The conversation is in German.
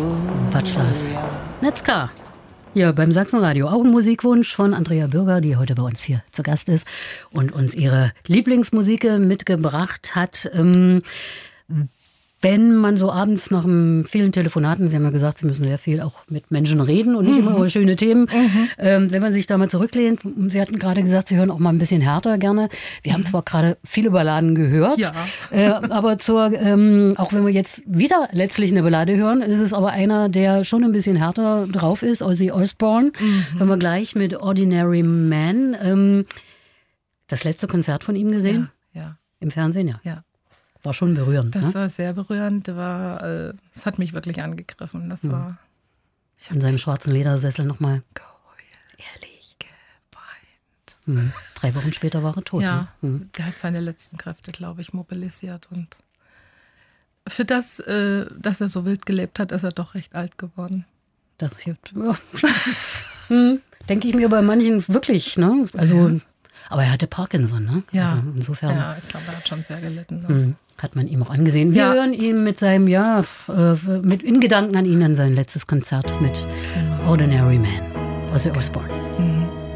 Watch Live. Netzka. Ja, beim Sachsenradio. Auch ein Musikwunsch von Andrea Bürger, die heute bei uns hier zu Gast ist und uns ihre Lieblingsmusik mitgebracht hat. Wenn man so abends nach vielen Telefonaten, Sie haben ja gesagt, Sie müssen sehr viel auch mit Menschen reden und nicht immer über schöne Themen, wenn man sich da mal zurücklehnt, Sie hatten gerade gesagt, Sie hören auch mal ein bisschen härter gerne. Wir haben zwar gerade viele Balladen gehört, aber auch wenn wir jetzt wieder letztlich eine Ballade hören, ist es aber einer, der schon ein bisschen härter drauf ist, Ozzy Osbourne. Hören wir gleich mit Ordinary Man. Das letzte Konzert von ihm gesehen? Ja. Im Fernsehen, ja. War schon berührend. Das war sehr berührend. Es hat mich wirklich angegriffen. Das war. In seinem schwarzen Ledersessel nochmal. Ehrlich. Geweint. 3 Wochen später war er tot. Ja, ne? Der hat seine letzten Kräfte, glaube ich, mobilisiert. Und für das, dass er so wild gelebt hat, ist er doch recht alt geworden. Das hier, denke ich mir bei manchen wirklich. Ne? Also, aber er hatte Parkinson. Ne? Ja. Also insofern. Ja, ich glaube, er hat schon sehr gelitten. Ne? Hat man ihm auch angesehen. Wir hören ihn mit seinem, in Gedanken an ihn, an sein letztes Konzert mit Ordinary Man, Ozzy Osbourne.